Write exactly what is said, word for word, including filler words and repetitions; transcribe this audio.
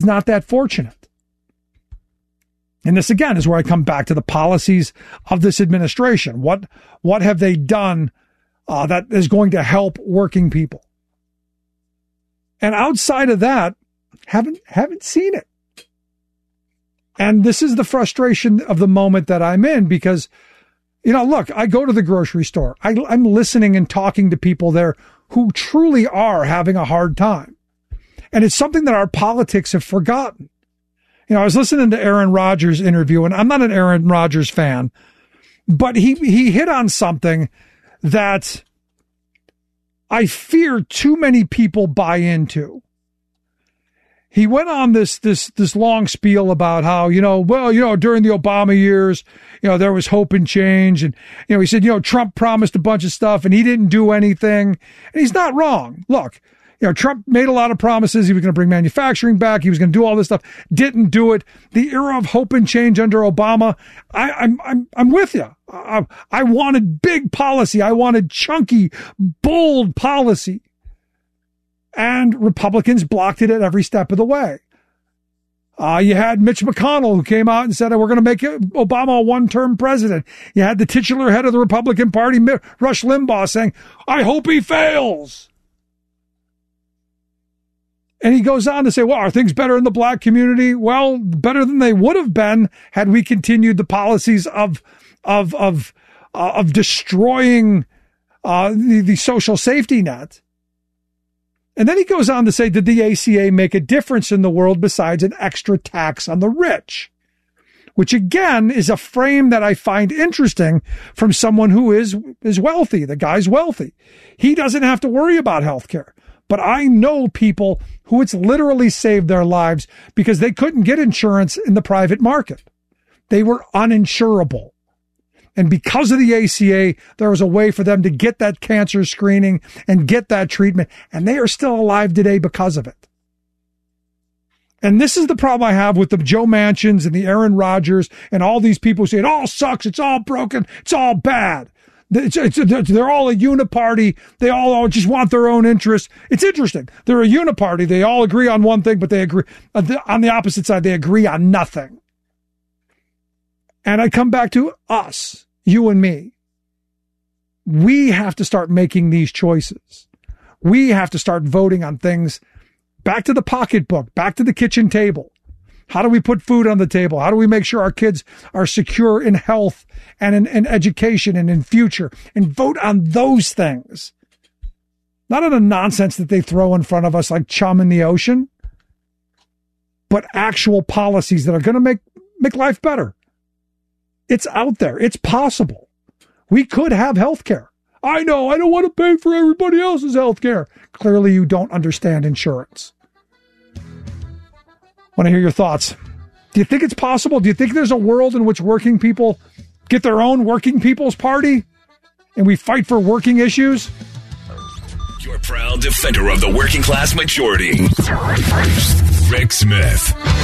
not that fortunate. And this, again, is where I come back to the policies of this administration. What, what have they done uh, that is going to help working people? And outside of that, haven't haven't seen it. And this is the frustration of the moment that I'm in because, you know, look, I go to the grocery store. I, I'm listening and talking to people there who truly are having a hard time. And it's something that our politics have forgotten. You know, I was listening to Aaron Rodgers' interview, and I'm not an Aaron Rodgers fan, but he, he hit on something that I fear too many people buy into. He went on this, this, this long spiel about how, you know, well, you know, during the Obama years, you know, there was hope and change. And, you know, he said, you know, Trump promised a bunch of stuff and he didn't do anything. And he's not wrong. Look, you know, Trump made a lot of promises. He was going to bring manufacturing back. He was going to do all this stuff. Didn't do it. The era of hope and change under Obama, I, I'm, I'm, I'm with you. I, I wanted big policy. I wanted chunky, bold policy. And Republicans blocked it at every step of the way. Uh, you had Mitch McConnell who came out and said, we're going to make Obama a one-term president. You had the titular head of the Republican Party, Rush Limbaugh, saying, I hope he fails. And he goes on to say, well, are things better in the black community? Well, better than they would have been had we continued the policies of of of uh, of destroying uh, the, the social safety net. And then he goes on to say, did the A C A make a difference in the world besides an extra tax on the rich? Which, again, is a frame that I find interesting from someone who is, is wealthy. The guy's wealthy. He doesn't have to worry about health care. But I know people who it's literally saved their lives because they couldn't get insurance in the private market. They were uninsurable. And because of the A C A, there was a way for them to get that cancer screening and get that treatment. And they are still alive today because of it. And this is the problem I have with the Joe Manchins and the Aaron Rodgers and all these people who say it all sucks, it's all broken, it's all bad. It's, it's, they're all a uniparty. They all, all just want their own interests. It's interesting. They're a uniparty. They all agree on one thing, but they agree on the opposite side. They agree on nothing. And I come back to us, you and me. We have to start making these choices. We have to start voting on things back to the pocketbook, back to the kitchen table. How do we put food on the table? How do we make sure our kids are secure in health and in, in education and in future? And vote on those things. Not on the nonsense that they throw in front of us like chum in the ocean, but actual policies that are going to make, make life better. It's out there. It's possible. We could have health care. I know. I don't want to pay for everybody else's health care. Clearly, you don't understand insurance. Want to hear your thoughts. Do you think it's possible? Do you think there's a world in which working people get their own working people's party and we fight for working issues? Your proud defender of the working class majority, Rick Smith.